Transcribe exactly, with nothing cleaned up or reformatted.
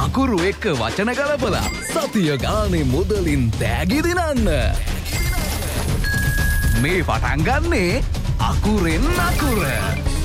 අකුරු එක්ක වචන ගලපලා සතිය ගානේ මුදලින් තෑගි දිනන්න. මේ පටන් ගන්නේ අකුරෙන් අකුර.